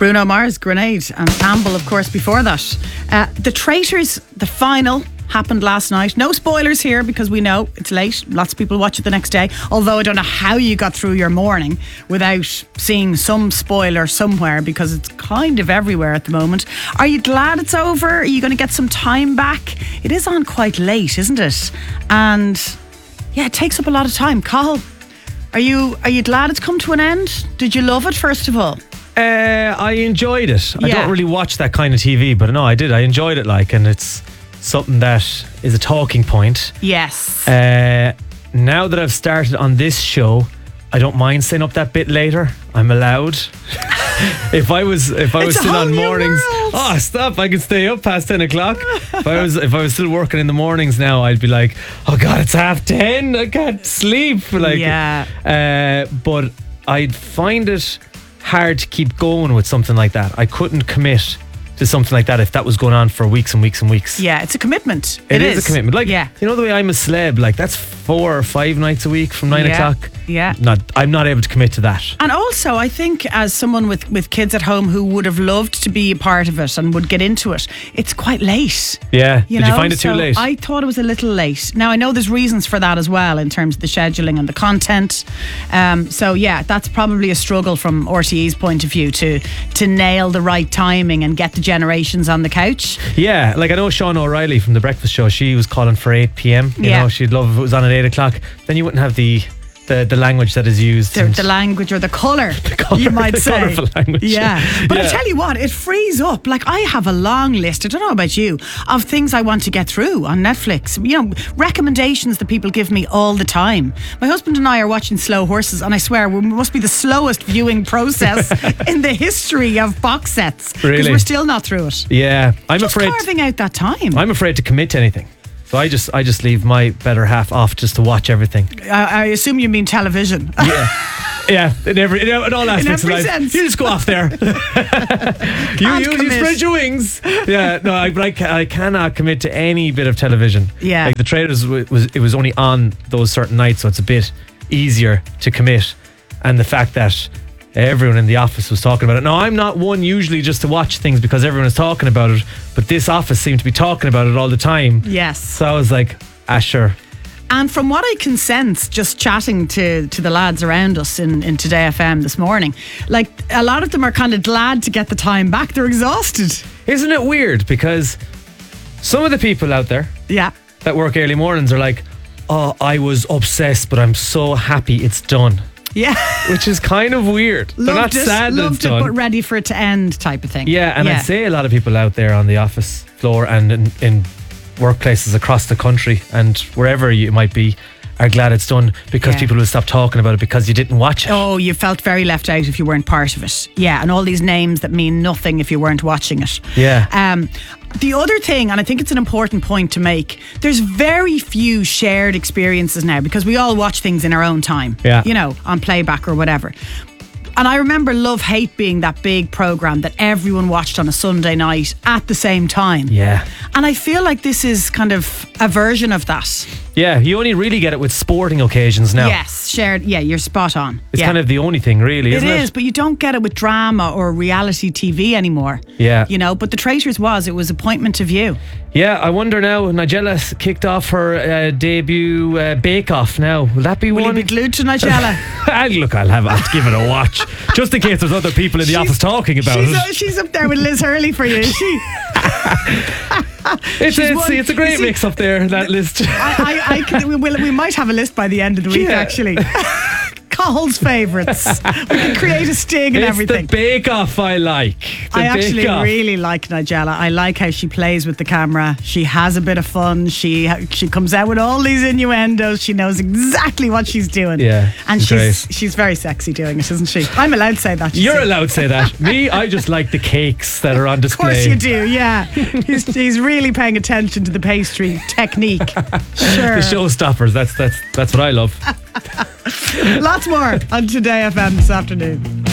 Bruno Mars, Grenade, and Campbell, of course, before that. The Traitors, the final, happened last night. No spoilers here because we know it's late. Lots of people watch it the next day. Although I don't know how you got through your morning without seeing some spoiler somewhere, because it's kind of everywhere at the moment. Are you glad it's over? Are you going to get some time back? It is on quite late, isn't it? And yeah, it takes up a lot of time. Cathal, are you glad it's come to an end? Did you love it, first of all? I enjoyed it. I don't really watch that kind of TV, but no, I did. I enjoyed it, and it's something that is a talking point. Yes. Now that I've started on this show, I don't mind staying up that bit later. I'm allowed. if I was still on mornings, stop! I could stay up past 10 o'clock. If I was still working in the mornings now, I'd be like, oh God, it's 10:30. I can't sleep. But I'd find it hard to keep going with something like that. I couldn't commit to something like that if that was going on for weeks and weeks and weeks. Yeah, it's a commitment. It is a commitment. You know the way I'm a celeb, that's 4 or 5 nights a week from 9 o'clock. Yeah. I'm not able to commit to that. And also, I think as someone with kids at home who would have loved to be a part of it and would get into it, it's quite late. Yeah. Did you find it too late? I thought it was a little late. Now, I know there's reasons for that as well in terms of the scheduling and the content. That's probably a struggle from RTE's point of view to nail the right timing and get the generations on the couch. Yeah, I know Sean O'Reilly from The Breakfast Show, she was calling for 8 p.m. You know, she'd love if it was on at 8 o'clock. Then you wouldn't have the language that is used. The language or the colour, you might say. Colourful language. Yeah. But I tell you what, it frees up. I have a long list, I don't know about you, of things I want to get through on Netflix. Recommendations that people give me all the time. My husband and I are watching Slow Horses, and I swear we must be the slowest viewing process in the history of box sets. Because we're still not through it. Yeah. I'm afraid carving out that time. I'm afraid to commit to anything. So I just leave my better half off just to watch everything. I assume you mean television. Yeah, in all aspects of life. Sense. You just go off there. you spread your wings. Yeah, no, but I cannot commit to any bit of television. Yeah, The Traitors it was only on those certain nights, so it's a bit easier to commit. And the fact that everyone in the office was talking about it. Now, I'm not one usually just to watch things because everyone is talking about it, but this office seemed to be talking about it all the time. Yes. So I was like, sure. And from what I can sense, just chatting to the lads around us in Today FM this morning, a lot of them are kind of glad to get the time back. They're exhausted. Isn't it weird? Because some of the people out there that work early mornings are like, oh, I was obsessed, but I'm so happy it's done. Yeah. Which is kind of weird. They're not sad that it's done. But ready for it to end type of thing. Yeah, and I'd say a lot of people out there on the office floor and in workplaces across the country and wherever you might be are glad it's done because people will stop talking about it because you didn't watch it. Oh, you felt very left out if you weren't part of it. Yeah, and all these names that mean nothing if you weren't watching it. Yeah. The other thing, and I think it's an important point to make, there's very few shared experiences now because we all watch things in our own time. Yeah. On playback or whatever. And I remember Love Hate being that big programme that everyone watched on a Sunday night at the same time. Yeah. And I feel like this is kind of a version of that. Yeah, you only really get it with sporting occasions now. Yes, shared. Yeah, you're spot on. It's kind of the only thing, really, isn't it? It is, but you don't get it with drama or reality TV anymore. Yeah. But The Traitors it was appointment to view. Yeah, I wonder now, Nigella kicked off her debut Bake Off now. Will that be Will one? you be glued to Nigella? Look, I'll have to give it a watch. Just in case there's other people in the office talking about it. She's up there with Liz Hurley for you, is she? It's a great mix up there, that list. We might have a list by the end of the week, actually. Cahill's favourites. We can create a sting and everything. It's the Bake Off I like. I actually really like Nigella. I like how she plays with the camera. She has a bit of fun. She comes out with all these innuendos. She knows exactly what she's doing. Yeah, and she's very sexy doing it, isn't she? I'm allowed to say that. You're allowed to say that. Me, I just like the cakes that are on display. Of course you do. Yeah, he's really paying attention to the pastry technique. Sure. The showstoppers. That's what I love. Lots more on Today FM this afternoon.